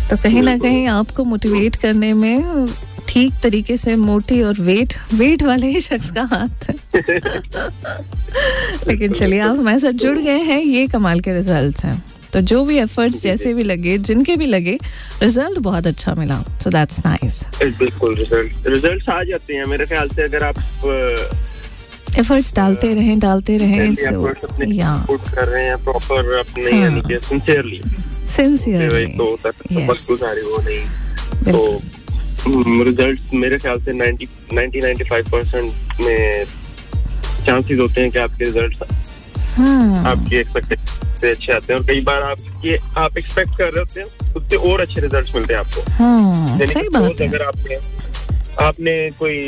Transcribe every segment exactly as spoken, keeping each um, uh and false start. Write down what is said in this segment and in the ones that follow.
तो कहीं ना कहीं आपको मोटिवेट करने में ठीक तरीके से मोटी और वेट वेट वाले ही शख्स का हाथ है। लेकिन चलिए, आप हमारे साथ जुड़ गए हैं, ये कमाल के रिजल्ट्स हैं। तो जो भी एफर्ट्स जैसे भी लगे, जिनके भी लगे, रिजल्ट बहुत अच्छा मिला। So that's nice. बिल्कुल, रिजल्ट रिजल्ट्स आ जाते हैं मेरे ख्याल से, अगर आप एफर्ट्स डालते रहें डालते रहें या पुट कर रहे हैं प्रॉपर अपने, यानी कि सिंसियरली सिंसियरली तो बस गुजारे वो नहीं, तो रिजल्ट्स मेरे ख्याल से नाइंटी नाइंटी फाइव परसेंट में चांसेस होते हैं कि आपके रिजल्ट्स आपकी एक्सपेक्टेशन से अच्छे आते हैं, और कई बार आपके आप एक्सपेक्ट कर रहे होते हैं उससे और अच्छे रिजल्ट्स मिलते हैं आपको। हाँ, सही बात है। अगर आपने आपने कोई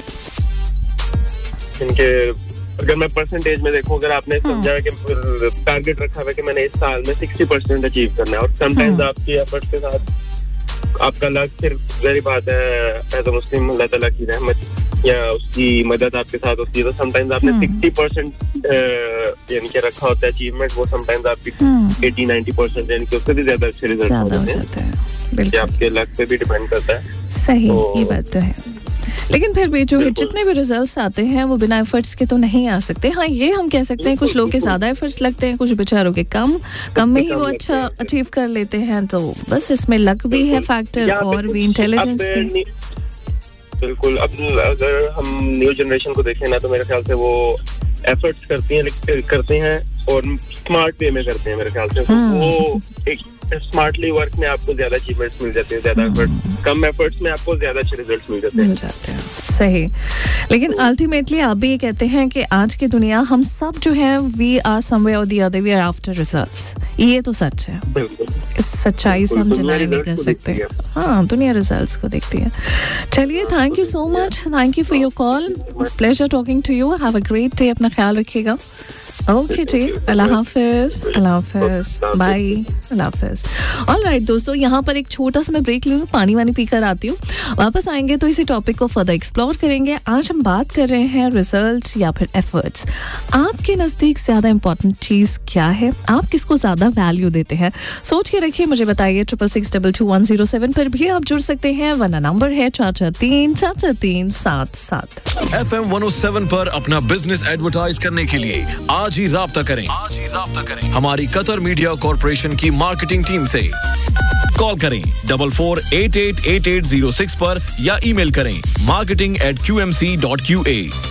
इनके अगर मैं परसेंटेज में देखूं, अगर आपने समझा है कि टारगेट रखा हुआ है कि मैंने इस साल में सिक्सटी परसेंट अचीव करना है, और समटाइम्स आपकी एफर्ट्स के साथ आपका लक, फिर जारी बात है एज अ मुस्लिम अल्लाह ताला की रहमत या उसकी मदद आपके साथ होती है, तो समटाइम्स आपने सिक्सटी परसेंट यानी कि रखा होता है अचीवमेंट, वो समटाइम्स आपकी एटी नाइंटी परसेंट यानी कि उससे भी ज्यादा अच्छे रिजल्ट हो जाते हैं। ये आपके लक पे भी डिपेंड करता है। सही, ये बात तो है। लेकिन फिर भी जो जितने भी रिजल्ट्स आते हैं वो बिना एफर्ट्स के तो नहीं आ सकते। हाँ, ये हम कह सकते हैं कुछ लोगों के ज्यादा एफर्ट्स लगते हैं, कुछ बेचारों के कम कम में ही वो अच्छा अचीव कर लेते हैं। तो बस इसमें लक भी है फैक्टर, और भी इंटेलिजेंस भी। बिल्कुल। अब अगर हम न्यू जनरेशन को देखें ना, तो मेरे ख्याल से वो एफर्ट्स करती हैं करते हैं और स्मार्ट वे में करते हैं मेरे ख्याल से। वो एक स्मार्टली वर्क में आपको ज्यादा अचीवमेंट्स मिल जाते हैं, ज्यादा एफर्ट कम एफर्ट्स में आपको ज्यादा अच्छे रिजल्ट्स मिल जाते हैं मिल जाते हैं सही। लेकिन अल्टीमेटली आप भी ये कहते हैं कि आज की दुनिया हम सब जो है वी आर समवेयर और the other we are after results. ये तो सच है, इस सच्चाई से हम डिनाई नहीं कर सकते। हाँ, दुनिया रिजल्ट्स को देखती है। चलिए, thank you so much, thank you for your call, pleasure talking to you, have a great day, अपना ख्याल रखिएगा। ओके जी, अल्लाह हाफिज, अल्लाह हाफिज, बाय, अल्लाह हाफिज। ऑलराइट दोस्तों, यहाँ पर एक छोटा सा मैं ब्रेक लूँ, पानी वानी पी कर आती हूँ। वापस आएंगे तो इसी टॉपिक को फर्दर एक्सप्लोर करेंगे। आज हम बात कर रहे हैं रिजल्ट्स या फिर एफर्ट्स। आपके नज़दीक ज़्यादा इंपॉर्टेंट चीज़ क्या है? आप किसको ज़्यादा वैल्यू देते हैं? सोच के रखिए, मुझे बताइए। Triple six double two one zero seven पर भी आप जुड़ सकते हैं, वरना नंबर है चार चार तीन चार चार तीन सात सात। F M one O seven पर अपना बिजनेस एडवर्टाइज करने के लिए आज ही राब्ता करें आज ही राब्ता करें हमारी कतर मीडिया कॉर्पोरेशन की मार्केटिंग टीम से। कॉल करें double four eight eight eight eight zero six पर या ईमेल करें marketing eight Q M C dot Q A.